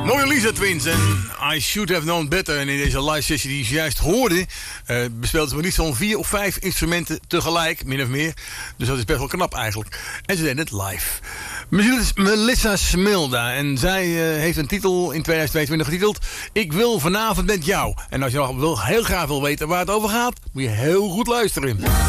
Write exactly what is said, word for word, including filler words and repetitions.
Mooie Lisa Twins en I Should Have Known Better. En in deze live sessie die je zojuist hoorde, uh, bespeelden ze maar niet zo'n vier of vijf instrumenten tegelijk, min of meer. Dus dat is best wel knap eigenlijk. En ze deden het live. Melissa Smilda. En zij uh, heeft een titel in tweeduizend tweeëntwintig getiteld Ik wil vanavond met jou. En als je nog wil, heel graag wil weten waar het over gaat, moet je heel goed luisteren.